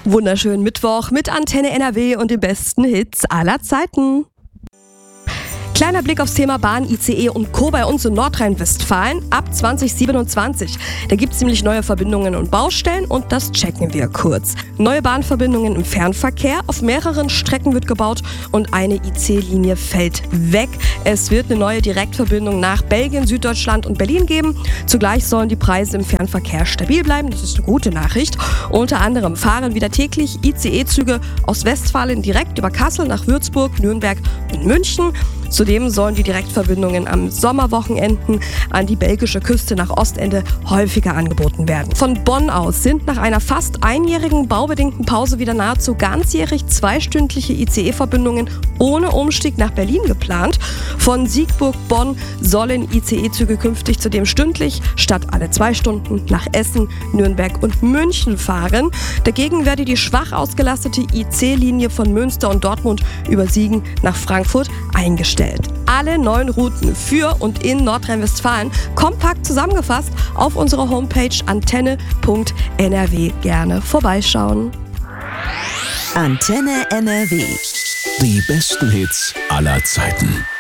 Wunderschönen Mittwoch mit Antenne NRW und den besten Hits aller Zeiten. Kleiner Blick aufs Thema Bahn, ICE und Co. bei uns in Nordrhein-Westfalen ab 2027. Da gibt es nämlich neue Verbindungen und Baustellen und das checken wir kurz. Neue Bahnverbindungen im Fernverkehr, auf mehreren Strecken wird gebaut und eine IC-Linie fällt weg. Es wird eine neue Direktverbindung nach Belgien, Süddeutschland und Berlin geben. Zugleich sollen die Preise im Fernverkehr stabil bleiben, das ist eine gute Nachricht. Unter anderem fahren wieder täglich ICE-Züge aus Westfalen direkt über Kassel nach Würzburg, Nürnberg und München. Zudem sollen die Direktverbindungen am Sommerwochenenden an die belgische Küste nach Ostende häufiger angeboten werden. Von Bonn aus sind nach einer fast einjährigen baubedingten Pause wieder nahezu ganzjährig zweistündliche ICE-Verbindungen ohne Umstieg nach Berlin geplant. Von Siegburg-Bonn sollen ICE-Züge künftig zudem stündlich statt alle 2 Stunden nach Essen, Nürnberg und München fahren. Dagegen werde die schwach ausgelastete IC-Linie von Münster und Dortmund über Siegen nach Frankfurt eingestellt. Alle 9 Routen für und in Nordrhein-Westfalen kompakt zusammengefasst auf unserer Homepage antenne.nrw. Gerne vorbeischauen. Antenne NRW. Die besten Hits aller Zeiten.